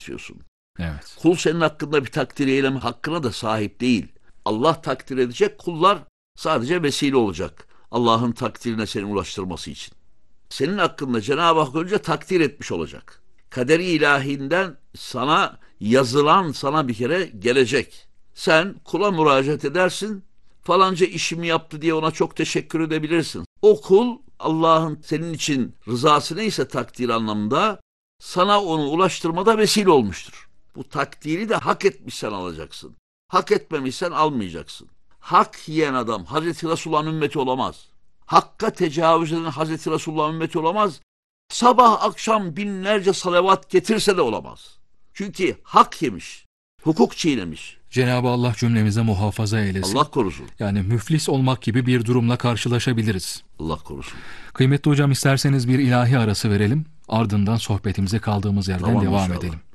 istiyorsun. Evet. Kul senin hakkında bir takdir eyleme hakkına da sahip değil. Allah takdir edecek, kullar sadece vesile olacak. Allah'ın takdirine seni ulaştırması için. Senin hakkında Cenab-ı Hak önce takdir etmiş olacak. Kader-i ilahinden sana yazılan sana bir kere gelecek. Sen kula müracaat edersin, falanca işimi yaptı diye ona çok teşekkür edebilirsin. O kul Allah'ın senin için rızası neyse takdir anlamında sana onu ulaştırmada vesile olmuştur. Bu takdiri de hak etmişsen alacaksın. Hak etmemişsen almayacaksın. Hak yiyen adam Hazreti Resulullah'ın ümmeti olamaz. Hakka tecavüz eden Hazreti Resulullah'ın ümmeti olamaz. Sabah akşam binlerce salavat getirse de olamaz. Çünkü hak yemiş, hukuk çiğnemiş. Cenab-ı Allah cümlemize muhafaza eylesin. Allah korusun. Yani müflis olmak gibi bir durumla karşılaşabiliriz. Allah korusun. Kıymetli hocam, isterseniz bir ilahi arası verelim. Ardından sohbetimize kaldığımız yerden Tamam, devam inşallah edelim.